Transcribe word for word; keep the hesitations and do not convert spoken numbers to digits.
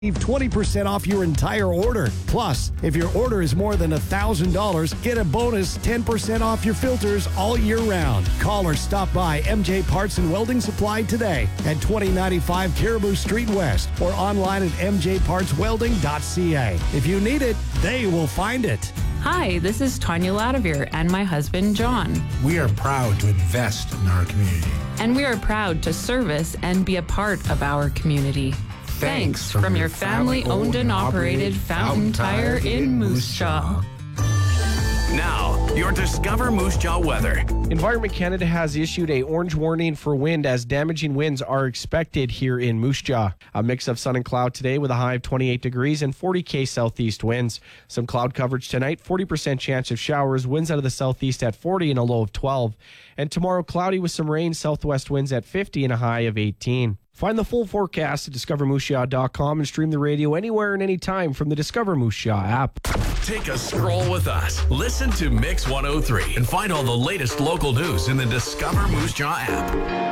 twenty percent off your entire order. Plus, if your order is more than one thousand dollars, get a bonus ten percent off your filters all year round. Call or stop by M J Parts and Welding Supply today at twenty ninety-five Caribou Street West or online at m j parts welding dot c a. If you need it, they will find it. Hi, this is Tanya Ladavere and my husband, John. We are proud to invest in our community. And we are proud to service and be a part of our community. Thanks from, from your family-owned and operated Fountain Tire in Moose Jaw. Now, your Discover Moose Jaw weather. Environment Canada has issued a orange warning for wind as damaging winds are expected here in Moose Jaw. A mix of sun and cloud today with a high of twenty-eight degrees and forty K southeast winds. Some cloud coverage tonight, forty percent chance of showers, winds out of the southeast at forty and a low of twelve. And tomorrow, cloudy with some rain, southwest winds at fifty and a high of eighteen. Find the full forecast at discover moose jaw dot com and stream the radio anywhere and anytime from the Discover Moose Jaw app. Take a stroll with us. Listen to Mix one oh three and find all the latest local news in the Discover Moose Jaw app.